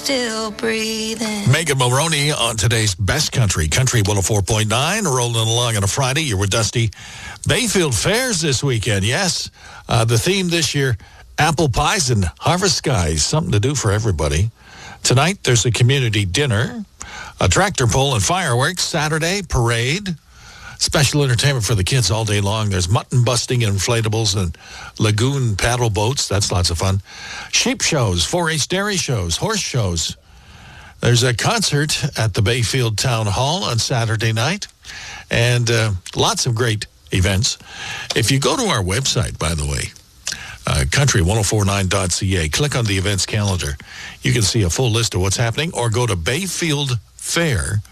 Still breathing. Megan Mulroney on today's Best Country, Country 104.9, rolling along on a Friday. You're with Dusty. Bayfield Fairs this weekend, yes. The theme this year, apple pies and harvest skies, something to do for everybody. Tonight, there's a community dinner, a tractor pull and fireworks, Saturday, parade, special entertainment for the kids all day long. There's mutton busting, inflatables, and lagoon paddle boats. That's lots of fun. Sheep shows, 4-H dairy shows, horse shows. There's a concert at the Bayfield Town Hall on Saturday night, and lots of great events. If you go to our website, by the way, country1049.ca, click on the events calendar. You can see a full list of what's happening, or go to bayfieldfair.ca.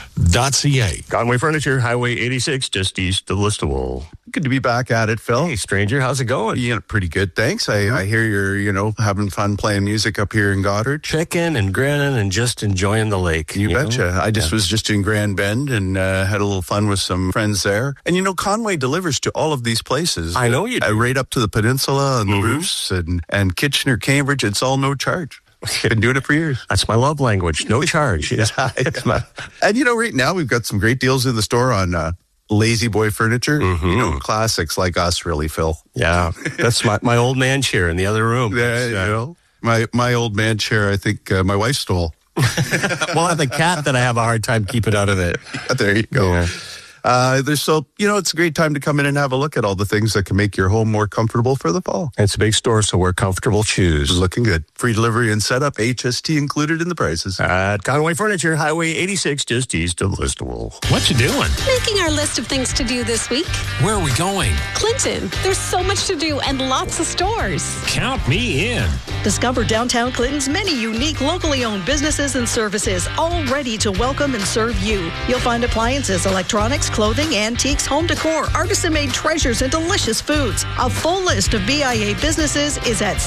Conway Furniture, Highway 86, just east of Listowel. Good to be back at it, Phil. Hey, stranger, how's it going? Yeah, pretty good, thanks. I hear you're, having fun playing music up here in Goddard. Checking and grinning and just enjoying the lake. You betcha. I was just in Grand Bend and had a little fun with some friends there. And, Conway delivers to all of these places. I know you do. Right up to the peninsula and the roofs and Kitchener, Cambridge. It's all no charge. Been doing it for years. That's my love language. No charge. And, right now we've got some great deals in the store on Lazy Boy Furniture. Classics like us, really, Phil. Yeah. That's my old man chair in the other room. My old man chair, I think my wife stole. Well, the cat that I have a hard time keeping out of it. There you go. Yeah. It's a great time to come in and have a look at all the things that can make your home more comfortable for the fall. It's a big store, so wear comfortable shoes. Looking good. Free delivery and setup, HST included in the prices. At Conway Furniture, Highway 86, just east of Listowel. What you doing? Making our list of things to do this week. Where are we going? Clinton. There's so much to do and lots of stores. Count me in. Discover downtown Clinton's many unique locally owned businesses and services, all ready to welcome and serve you. You'll find appliances, electronics, clothing, antiques, home decor, artisan-made treasures, and delicious foods. A full list of BIA businesses is at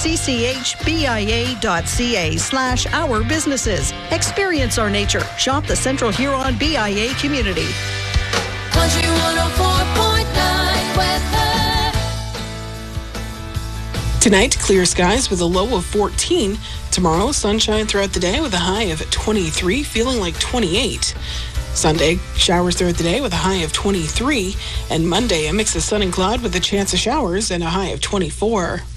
cchbia.ca/our businesses. Experience our nature. Shop the Central Huron BIA community. Country 104.9 weather. Tonight, clear skies with a low of 14. Tomorrow, sunshine throughout the day with a high of 23, feeling like 28. Sunday, showers throughout the day with a high of 23. And Monday, a mix of sun and cloud with a chance of showers and a high of 24.